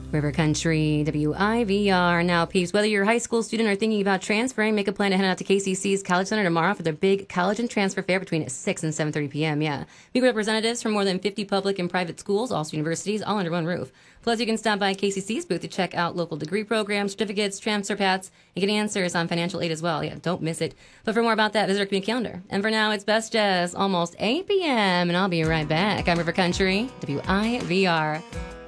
River Country, WIVR. Now, peeps, whether you're a high school student or thinking about transferring, make a plan to head out to KCC's College Center tomorrow for their big college and transfer fair between 6 and 7:30 p.m. Yeah. Meet representatives from more than 50 public and private schools, also universities, all under one roof. Plus, you can stop by KCC's booth to check out local degree programs, certificates, transfer paths, and get answers on financial aid as well. Yeah, don't miss it. But for more about that, visit our community calendar. And for now, it's Best Jazz, almost 8 p.m., and I'll be right back on River Country, WIVR.